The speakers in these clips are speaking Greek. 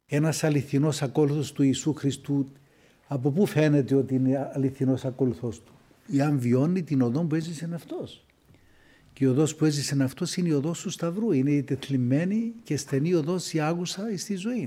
Ένας αληθινός ακόλουθος του Ιησού Χριστού, από πού φαίνεται ότι είναι αληθινός ακόλουθος του? Εάν βιώνει την οδό που έζησε αυτός. Και η οδός που έζησε αυτός είναι η οδός του Σταυρού. Είναι η τεθλιμμένη και στενή οδός η άγουσα στη ζωή.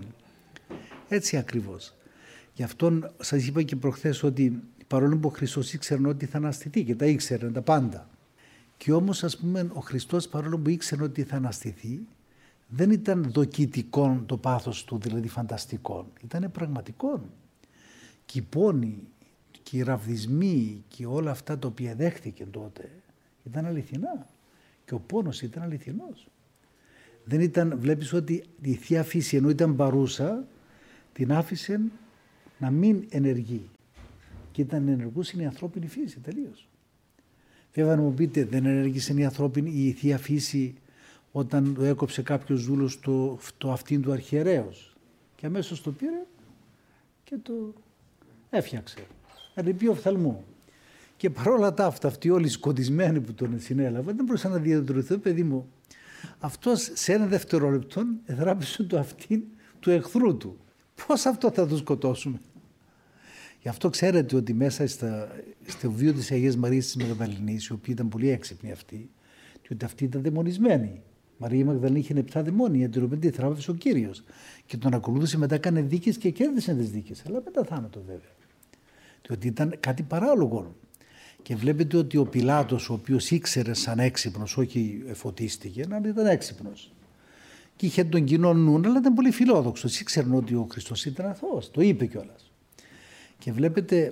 Έτσι ακριβώς. Γι' αυτό σας είπα και προχθές ότι παρόλο που ο Χριστός ήξερε ότι θα αναστηθεί και τα ήξερε τα πάντα. Και όμως ας πούμε ο Χριστός παρόλο που ήξερε ότι θα αναστηθεί, δεν ήταν δοκιτικό το πάθος του, δηλαδή φανταστικό. Ήταν πραγματικό. Και οι πόνοι και οι ραυδισμοί και όλα αυτά τα οποία δέχτηκε τότε ήταν αληθινά. Και ο πόνος ήταν αληθινός. Δεν ήταν, βλέπεις ότι η Θεία Φύση ενώ ήταν παρούσα, την άφησε να μην ενεργεί. Και ήταν ενεργούσε η ανθρώπινη φύση τελείως. Βέβαια να μου πείτε, δεν ενέργησε η Θεία Φύση όταν το έκοψε κάποιος δούλος το αυτήν του αρχιερέως και αμέσως το πήρε και το έφτιαξε. Ανεπί οφθαλμού. Και παρόλα τα αυτά, αυτοί όλοι σκοτισμένοι που τον συνέλαβαν, δεν μπορούσαν να διατηρηθούν, παιδί μου. Αυτός σε ένα δευτερόλεπτο εδράπησε το αυτήν του εχθρού του. Πώς αυτό θα το σκοτώσουμε? Γι' αυτό ξέρετε ότι μέσα στο βίο της Αγίας Μαρίας της Μαγδαληνής, η οποία ήταν πολύ έξυπνη αυτή, και ότι αυτή ήταν δαιμονισμένη. Η Μαρία Μαγδαληνή είχε 7 δαιμόνια, την οποία τη θράβευσε ο Κύριος. Και τον ακολούθησε, μετά έκανε δίκες και κέρδισε τις δίκες. Αλλά μετά θάνατο βέβαια. Διότι ήταν κάτι παράλογο. Και βλέπετε ότι ο Πιλάτος, ο οποίος ήξερε σαν έξυπνος, όχι εφωτίστηκε, αλλά ήταν έξυπνος. Και είχε τον κοινό νου, αλλά ήταν πολύ φιλόδοξος. Ήξερε ότι ο Χριστός ήταν αθώος. Το είπε κιόλας. Και βλέπετε,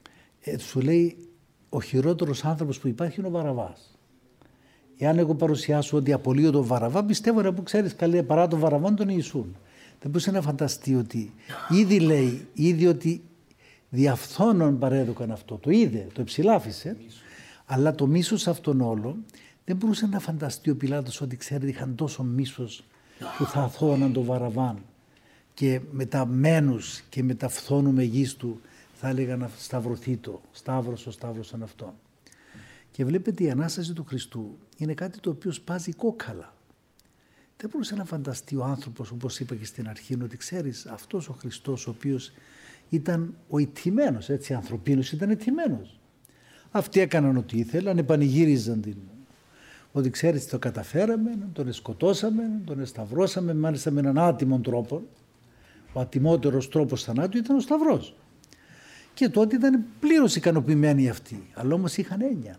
σου λέει, ο χειρότερος άνθρωπος που υπάρχει είναι ο Βαραβάς. Εάν εγώ παρουσιάσω ότι απολύω τον Βαραβά, πιστεύω να που ξέρεις καλή παρά τον Βαραβά τον Ιησούν. Δεν μπορούσε να φανταστεί ότι ήδη λέει, ήδη ότι διαφθόνων παρέδωκαν αυτό. Το είδε, το εψηλάφισε, αλλά το μίσος αυτόν όλο δεν μπορούσε να φανταστεί ο Πιλάτος ότι ξέρετε είχαν τόσο μίσος που θα αθώωναν τον Βαραβάν και με τα μένους και με τα φθόνου μεγίστου θα έλεγαν να σταυρωθεί το, σταύρος ο σταύρωσαν αυτόν. Και βλέπετε η Ανάσταση του Χριστού είναι κάτι το οποίο σπάζει κόκαλα. Δεν μπορούσε να φανταστεί ο άνθρωπος, όπως είπα και στην αρχή, ότι ξέρεις αυτός ο Χριστός ο οποίος ήταν ο ηττημένος, έτσι ανθρωπίνος ήταν ηττημένος. Αυτοί έκαναν ό,τι ήθελαν, επανηγύριζαν την. Ότι ξέρεις το καταφέραμε, τον σκοτώσαμε, τον σταυρώσαμε, μάλιστα με έναν άτιμο τρόπο. Ο ατιμότερος τρόπος θανάτου ήταν ο σταυρός. Και τότε ήταν πλήρως ικανοποιημένοι αυτοί, αλλά όμως είχαν έννοια.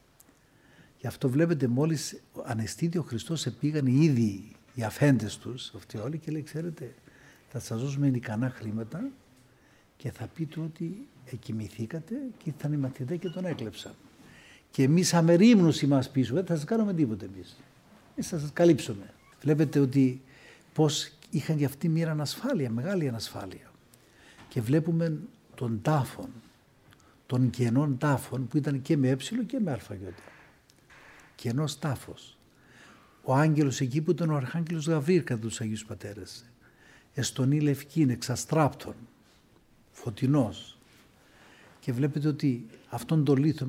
Γι' αυτό βλέπετε μόλις αναισθήθη ο Χριστός πήγαν ήδη οι αφέντες τους, αυτοί όλοι και λέει ξέρετε θα σας δώσουμε ικανά χρήματα και θα πείτε ότι εκοιμηθήκατε και ήρθαν οι μαθητές και τον έκλεψαν. Και εμείς αμερίμνους είμαστε πίσω, δεν θα σας κάνουμε τίποτε εμείς. Εμείς θα σας καλύψουμε. Βλέπετε ότι πώς είχαν για αυτή μια ανασφάλεια, μεγάλη ανασφάλεια. Και βλέπουμε των τάφων, των κενών τάφων που ήταν και με έψιλο και με αλφαγιώτα. Κενός τάφος. Ο άγγελος εκεί που ήταν ο Αρχάγγελος Γαβρίλ κατά τους Αγίους Πατέρες. Εστονή λευκήν, εξαστράπτων, φωτεινός. Και βλέπετε ότι αυτόν τον λίθο,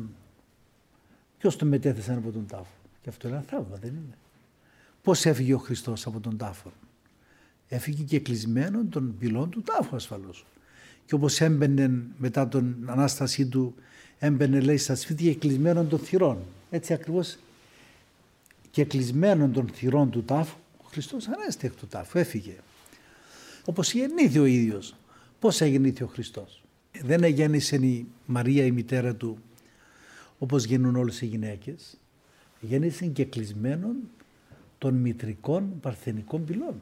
ποιος τον μετέθεσαν από τον τάφο. Και αυτό είναι ένα θαύμα, δεν είναι? Πώς έφυγε ο Χριστός από τον τάφο? Έφυγε και κλεισμένον των πυλών του τάφου ασφαλώς. Και όπως έμπαινε μετά την Ανάστασή του, έμπαινε λέει στα σπίτια και κλεισμένον των θυρών. Έτσι ακριβώς και κλεισμένον των θυρών του τάφου, ο Χριστός ανέστη εκ του τάφου, έφυγε. Όπως γεννήθη ο ίδιος. Πώς εγεννήθη ο Χριστός? Δεν εγέννησε η Μαρία η μητέρα του όπως γεννούν όλες οι γυναίκες. Γέννησε και κλεισμένον των μητρικών παρθενικών πυλών.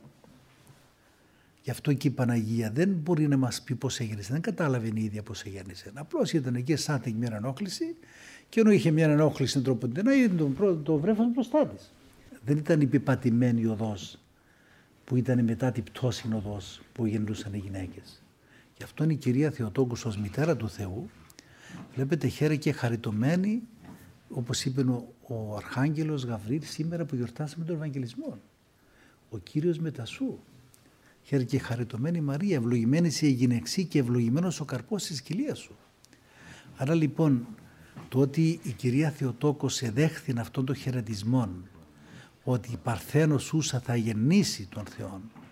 Γι' αυτό και η Παναγία δεν μπορεί να μας πει πώς έγεννησε. Δεν κατάλαβε η ίδια πώς έγεννησε. Απλώς ήταν εκεί σαν την μια ενόχληση και ενώ είχε μια ενόχληση τροποντινά είδε το βρέφος μπροστά της. Δεν ήταν η πεπατημένη οδός που ήταν μετά την πτώση οδός που γεννούσαν οι γυναίκες. Γι' αυτό η Κυρία Θεοτόκους ως μητέρα του Θεού βλέπετε χαίρε και χαριτωμένη όπως είπε ο Αρχάγγελος Γαβρίλ σήμερα που γιορτάσαμε τον Ευαγγελισμό. Ο Κύριος μετασού. Χαίρε και χαριτωμένη Μαρία, ευλογημένη η γυναιξή και ευλογημένος ο καρπός της κοιλίας σου. Άρα λοιπόν το ότι η Κυρία Θεοτόκος εδέχθην αυτόν τον χαιρετισμό ότι η Παρθένος ούσα θα γεννήσει τον Θεόν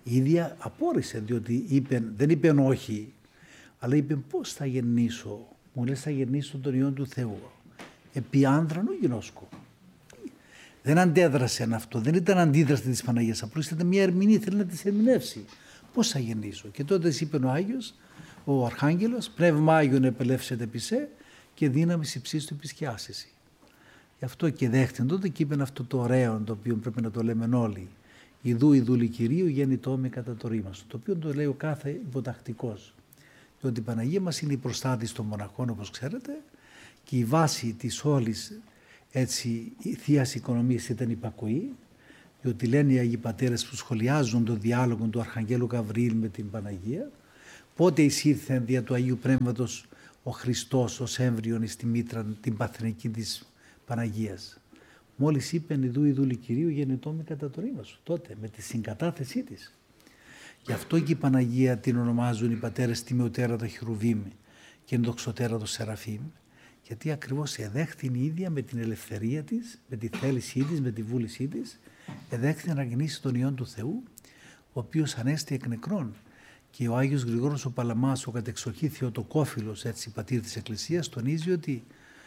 Η ίδια απόρρισε, διότι δεν είπε όχι, αλλά είπε πώς θα γεννήσω. Μου λες θα γεννήσω τον Υιόν του Θεού. Επί άνδραν ου γινώσκω. Δεν αντέδρασε αυτό, δεν ήταν αντίδραση της Παναγίας, απλώς ήταν μια ερμηνεία, θέλει να της ερμηνεύσει. Πώς θα γεννήσω. Και τότε είπε ο Άγιος, ο Αρχάγγελος, πνεύμα Άγιον επελεύσεται επί σε και δύναμη υψής του επισκιάσεσαι. Γι' αυτό και δέχτην τότε και είπε αυτό το ωραίο, το οποίο πρέπει να το λέμε όλοι. Ιδού ιδούλη Κυρίου γέννητό με κατά το ρήμα σου. Το οποίο το λέει ο κάθε υποτακτικός. Διότι η Παναγία μας είναι η προστάτης των μοναχών, όπως ξέρετε, και η βάση της όλης θείας οικονομίας ήταν η υπακοή, διότι λένε οι Αγίοι Πατέρες που σχολιάζουν τον διάλογο του Αρχαγγέλου Γαβριήλ με την Παναγία, πότε εισήρθε δια του Αγίου Πνεύματος ο Χριστός ως έμβριον στη μήτρα την παθηνική της Παναγίας. Μόλις είπε ιδού ιδούλη Κυρίου γεννητό με κατά το ρήμα σου, τότε με τη συγκατάθεσή της. Γι' αυτό και η Παναγία την ονομάζουν οι πατέρες τιμιωτέρα Χερουβίμ και ενδοξωτέρα Σεραφείμ, γιατί ακριβώς εδέχθη η ίδια με την ελευθερία της, με τη θέλησή της, με τη βούλησή της, εδέχθη να γεννήσει τον Υιόν του Θεού, ο οποίος ανέστη εκ νεκρών. Και ο Άγιος Γρηγόρος ο Παλαμάς, ο κατεξοχή Θεοτοκόφιλος, έτσι πατήρ της Εκκλησίας, τονίζει ότι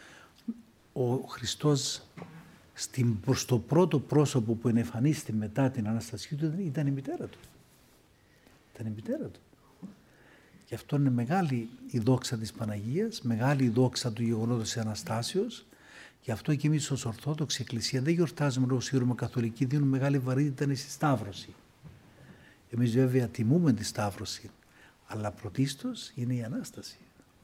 ο Χριστός προς το πρώτο πρόσωπο που εμφανίστηκε μετά την Αναστασή του ήταν η μητέρα του. Ήταν η μητέρα του. Γι' αυτό είναι μεγάλη η δόξα της Παναγίας, μεγάλη η δόξα του γεγονότος της Αναστάσεως. Γι' αυτό και εμείς ως Ορθόδοξη Εκκλησία δεν γιορτάζουμε λόγω Ρώμα Καθολική, δίνουμε μεγάλη βαρύτητα στη Σταύρωση. Εμείς βέβαια τιμούμε τη Σταύρωση, αλλά πρωτίστως είναι η Ανάσταση.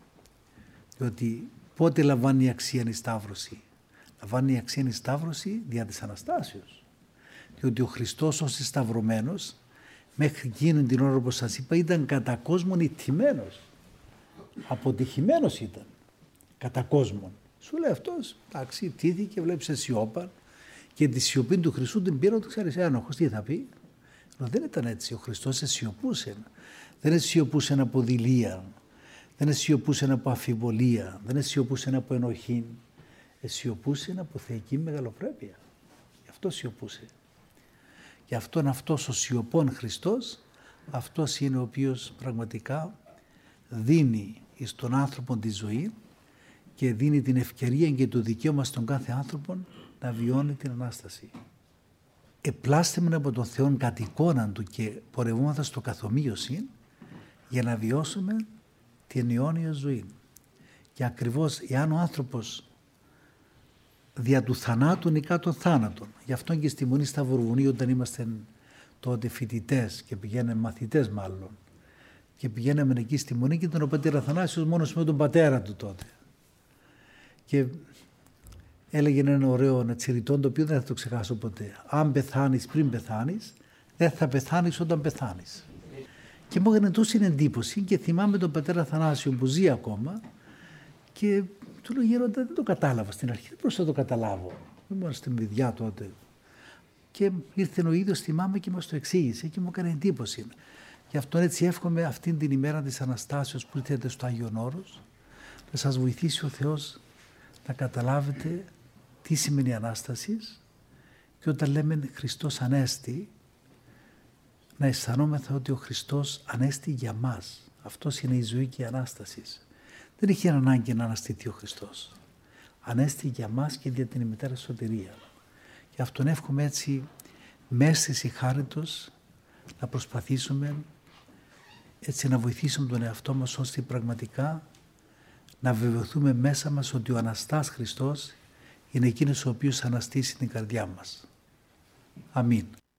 Διότι πότε λαμβάνει αξία η Σταύρωση. Λαμβάνει αξία η Σταύρωση δια της Αναστάσεως. Διότι ο Χριστός ως σταυρωμένος, μέχρι εκείνη την ώρα όπως σας είπα, ήταν κατά κόσμον ηττημένος. Αποτυχημένος ήταν. Κατά κόσμον. Σου λέει αυτός, εντάξει, τύθηκε, βλέπεις σιώπαν και τη σιωπή του Χριστού την πήρα, το ξέρεις, ένοχος, τι θα πει. Δεν ήταν έτσι. Ο Χριστός αισιωπούσε. Δεν αισιωπούσε από δειλία. Δεν αισιωπούσε από αφιβολία. Δεν αισιωπούσε από ενοχή. Αισιωπούσε από θεϊκή μεγαλοπρέπεια. Γι' αυτό σιωπούσε. Γι' αυτόν αυτός ο σιωπών Χριστός, αυτός είναι ο οποίος πραγματικά δίνει στον άνθρωπο τη ζωή και δίνει την ευκαιρία και το δικαίωμα στον κάθε άνθρωπο να βιώνει την Ανάσταση. Επλάστημεν από τον Θεόν κατ' εικόναν του και πορευόμαστε στο καθομοίωση για να βιώσουμε την αιώνια ζωή. Και ακριβώς εάν ο άνθρωπος δια του θανάτου νικά των θάνατων, γι' αυτό και στη Μονή Σταυροβουνίου όταν είμαστε τότε φοιτητές και πηγαίναμε μαθητές μάλλον και πηγαίναμε εκεί στη Μονή και ήταν ο πατέρα Αθανάσιος μόνος με τον πατέρα του τότε. Και έλεγε ένα ωραίο τσιριτό το οποίο δεν θα το ξεχάσω ποτέ. Αν πεθάνεις πριν πεθάνεις, δεν θα πεθάνεις όταν πεθάνεις. Και μου έκανε τόση εντύπωση και θυμάμαι τον πατέρα Αθανάσιο που ζει ακόμα και του λέω γέροντα δεν το κατάλαβα στην αρχή, δεν μπορούσα να το καταλάβω. Ήμουν στην παιδιά τότε. Και ήρθε ο ίδιος θυμάμαι και μας το εξήγησε και μου έκανε εντύπωση. Γι' αυτό έτσι εύχομαι αυτήν την ημέρα της Αναστάσεως που ήρθατε στο Άγιον Όρος να σας βοηθήσει ο Θεός να καταλάβετε τι σημαίνει Ανάσταση και όταν λέμε Χριστός Ανέστη να αισθανόμεθα ότι ο Χριστός ανέστη για μας. Αυτός είναι η ζωή και η Ανάσταση. Δεν είχε ανάγκη να αναστηθεί ο Χριστός. Ανέστη για μας και για την ημετέρα σωτηρία. Γι' αυτόν εύχομαι έτσι μέσα στη χάρη Τους να προσπαθήσουμε έτσι να βοηθήσουμε τον εαυτό μας ώστε πραγματικά να βεβαιωθούμε μέσα μας ότι ο Αναστάς Χριστός είναι εκείνος ο οποίος αναστήσει την καρδιά μας. Αμήν.